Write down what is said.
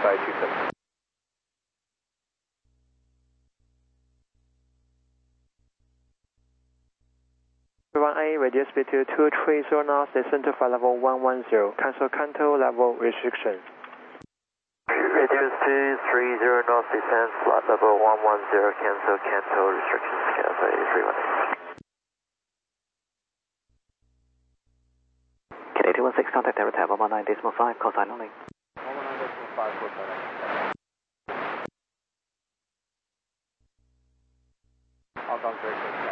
527. 1A, radio speed to 230 knots, descend to flight level 110, cancel Kanto level restriction. Radio speed 30 knots, descend, flight level 110, cancel Kanto restrictions, cancel 318. KD 216, contact Delta 119.5, call sign only. 119.5, call sign. Outbound correction.